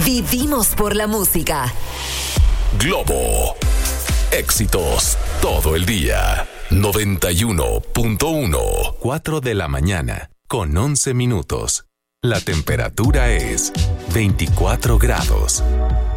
Vivimos por la música. Globo. Éxitos todo el día. 91.1. 4 de la mañana con 11 minutos. La temperatura es 24 grados.